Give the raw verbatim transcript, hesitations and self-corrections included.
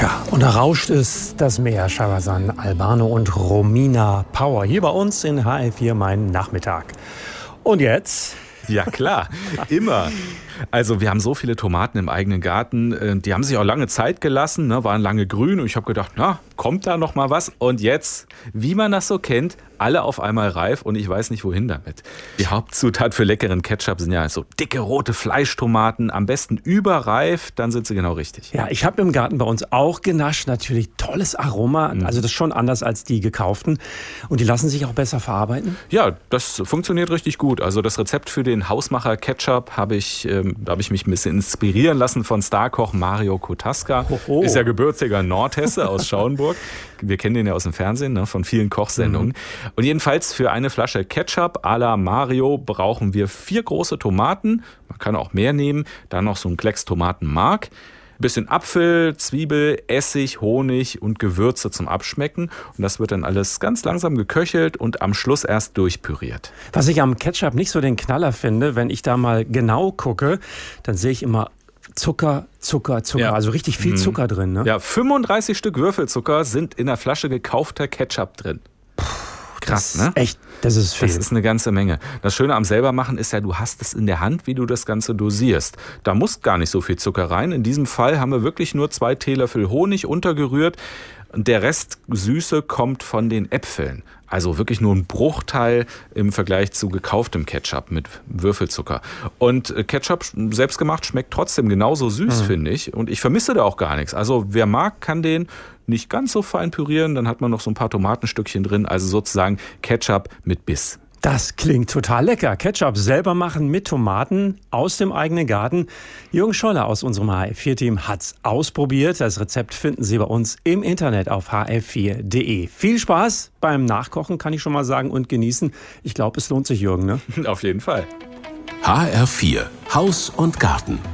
Tja, und da rauscht es das Meer. Shahrazan Albano und Romina Power hier bei uns in H L vier Mein Nachmittag. Und jetzt? Ja klar, immer. Also wir haben so viele Tomaten im eigenen Garten, die haben sich auch lange Zeit gelassen, ne, waren lange grün und ich habe gedacht, na, kommt da noch mal was? Und jetzt, wie man das so kennt, alle auf einmal reif und ich weiß nicht, wohin damit. Die Hauptzutat für leckeren Ketchup sind ja so dicke rote Fleischtomaten, am besten überreif, dann sind sie genau richtig. Ja, ich habe im Garten bei uns auch genascht, natürlich tolles Aroma, mhm. also das ist schon anders als die gekauften und die lassen sich auch besser verarbeiten? Ja, das funktioniert richtig gut. Also das Rezept für den Hausmacher Ketchup habe ich, ähm, da habe ich mich ein bisschen inspirieren lassen von Starkoch Mario Kotaska. Hoho. Ist ja gebürtiger Nordhesse aus Schauenburg. Wir kennen den ja aus dem Fernsehen, ne, von vielen Kochsendungen. Mhm. Und jedenfalls für eine Flasche Ketchup à la Mario brauchen wir vier große Tomaten. Man kann auch mehr nehmen. Dann noch so ein Klecks Tomatenmark. Bisschen Apfel, Zwiebel, Essig, Honig und Gewürze zum Abschmecken. Und das wird dann alles ganz langsam geköchelt und am Schluss erst durchpüriert. Was ich am Ketchup nicht so den Knaller finde, wenn ich da mal genau gucke, dann sehe ich immer Zucker, Zucker, Zucker. Ja. Also richtig viel Zucker drin, ne? Ja, fünfunddreißig Stück Würfelzucker sind in der Flasche gekaufter Ketchup drin. Krass, das ne? Echt, das ist viel. Das ist eine ganze Menge. Das Schöne am selbermachen ist ja, du hast es in der Hand, wie du das Ganze dosierst. Da muss gar nicht so viel Zucker rein. In diesem Fall haben wir wirklich nur zwei Teelöffel Honig untergerührt. Und der Rest Süße kommt von den Äpfeln. Also wirklich nur ein Bruchteil im Vergleich zu gekauftem Ketchup mit Würfelzucker. Und Ketchup selbstgemacht schmeckt trotzdem genauso süß, mhm. finde ich. Und ich vermisse da auch gar nichts. Also wer mag, kann den nicht ganz so fein pürieren. Dann hat man noch so ein paar Tomatenstückchen drin. Also sozusagen Ketchup mit Biss. Das klingt total lecker. Ketchup selber machen mit Tomaten aus dem eigenen Garten. Jürgen Scholler aus unserem H L vier Team hat's ausprobiert. Das Rezept finden Sie bei uns im Internet auf h l vier punkt de. Viel Spaß beim Nachkochen, kann ich schon mal sagen, und genießen. Ich glaube, es lohnt sich, Jürgen, ne? Auf jeden Fall. H R vier Haus und Garten.